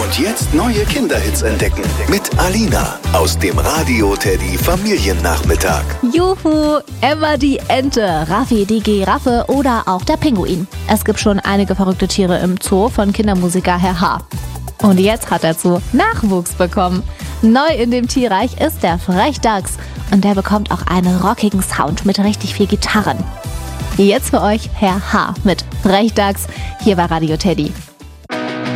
Und jetzt neue Kinderhits entdecken mit Alina aus dem Radio Teddy Familiennachmittag. Juhu, Emma die Ente, Raffi die Giraffe oder auch der Pinguin. Es gibt schon einige verrückte Tiere im Zoo von Kindermusiker Herr H. Und jetzt hat der Zoo Nachwuchs bekommen. Neu in dem Tierreich ist der Frechdachs und der bekommt auch einen rockigen Sound mit richtig viel Gitarren. Jetzt für euch Herr H. mit Frechdachs hier bei Radio Teddy.